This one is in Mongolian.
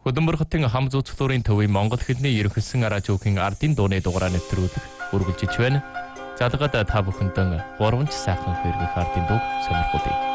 Хөдөлмөр хотын хам зууцлуурын төвийн Монгол хэлний ерөнхийлсөн радиогийн ардын дууны дугаараа нэвтрүүлэх үргэлжиж байна. Залгаад та бүхэндээ 3 сайхан хэрэгэх ардын дуу сонирхолтой.